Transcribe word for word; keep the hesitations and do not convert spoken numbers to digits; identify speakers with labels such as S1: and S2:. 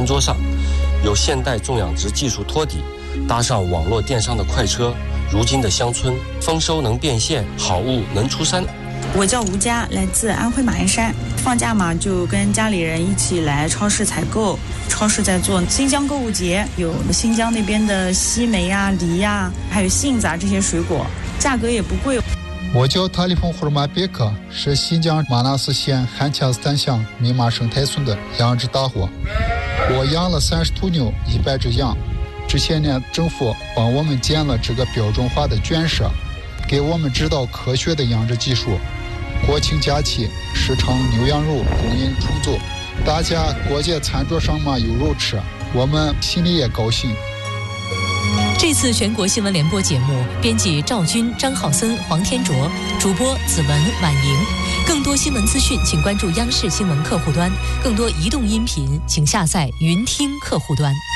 S1: 餐桌上，有现代种养殖技术托底，搭上网络电商的快车，如今的乡村丰收能变现，好物能出山。
S2: 我叫吴佳，来自安徽马鞍山。放假嘛，就跟家里人一起来超市采购。超市在做新疆购物节，有新疆那边的西梅啊、梨啊，还有杏子啊这些水果，价格也不贵。
S3: 我叫塔利峰胡尔马别克，是新疆马纳斯县汉恰斯坦乡密码生态村的养殖大户。我养了三十头牛，一百只羊。之前呢，政府帮我们建了这个标准化的圈舍，给我们指导科学的养殖技术。国庆假期，市场牛羊肉供应充足，大家过节餐桌上嘛有肉吃，我们心里也高兴。
S4: 这次全国新闻联播节目，编辑赵军、张浩森、黄天卓，主播子文、婉莹。更多新闻资讯，请关注央视新闻客户端；更多移动音频，请下载云听客户端。